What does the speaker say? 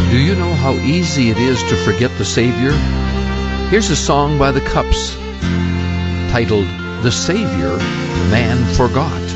Do you know how easy it is to forget the Savior? Here's a song by the Cups titled, "The Savior Man Forgot."